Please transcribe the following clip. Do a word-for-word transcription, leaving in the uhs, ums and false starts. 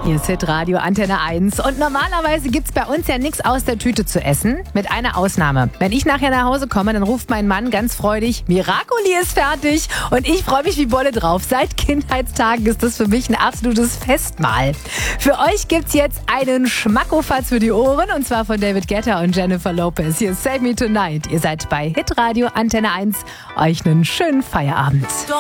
Hier ist Hitradio Antenne eins und normalerweise gibt's bei uns ja nichts aus der Tüte zu essen, mit einer Ausnahme. Wenn ich nachher nach Hause komme, dann ruft mein Mann ganz freudig, Miracoli ist fertig und ich freue mich wie Bolle drauf. Seit Kindheitstagen ist das für mich ein absolutes Festmahl. Für euch gibt's jetzt einen Schmackofatz für die Ohren und zwar von David Guetta und Jennifer Lopez. Hier ist Save Me Tonight. Ihr seid bei Hitradio Antenne eins. Euch einen schönen Feierabend.